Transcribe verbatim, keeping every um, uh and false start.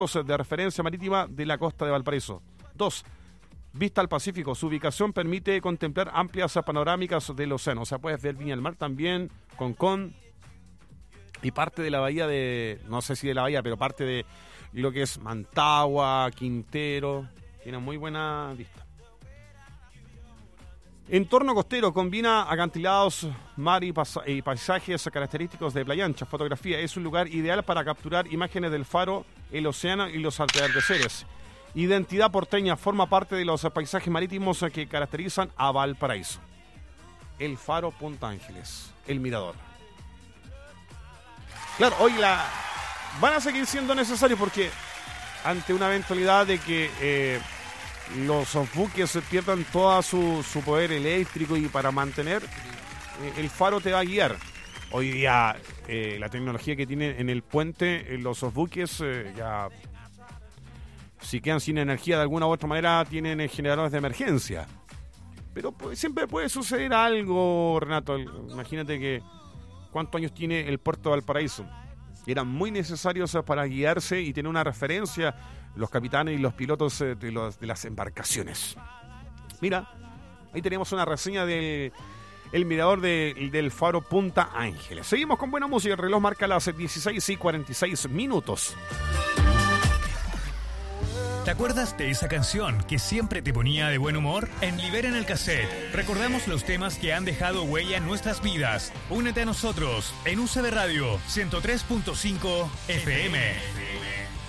de referencia marítima de la costa de Valparaíso. Dos, vista al Pacífico. Su ubicación permite contemplar amplias panorámicas del océano. O sea, puedes ver Viña del Mar también, Concón y parte de la bahía de, no sé si de la bahía, pero parte de lo que es Mantagua, Quintero. Tiene muy buena vista. Entorno costero, combina acantilados, mar y, pas- y paisajes característicos de Playa Ancha. Fotografía, es un lugar ideal para capturar imágenes del faro, el océano y los atardeceres. Identidad porteña, forma parte de los paisajes marítimos que caracterizan a Valparaíso. El faro Punta Ángeles, el mirador. Claro, hoy la van a seguir siendo necesarios porque ante una eventualidad de que eh, los buques pierdan todo su, su poder eléctrico y para mantener, eh, el faro te va a guiar. Hoy día eh, la tecnología que tiene en el puente, eh, los buques eh, ya, si quedan sin energía de alguna u otra manera, tienen eh, generadores de emergencia. Pero pues, siempre puede suceder algo, Renato. Imagínate que cuántos años tiene el puerto de Valparaíso. Eran muy necesarios para guiarse y tener una referencia los capitanes y los pilotos de, los, de las embarcaciones. Mira, ahí tenemos una reseña del el mirador de, del faro Punta Ángeles. Seguimos con buena música. El reloj marca las dieciséis y cuarenta y seis minutos. ¿Te acuerdas de esa canción que siempre te ponía de buen humor? En Liberen el Cassette recordamos los temas que han dejado huella en nuestras vidas. Únete a nosotros en U C B Radio ciento tres punto cinco F M.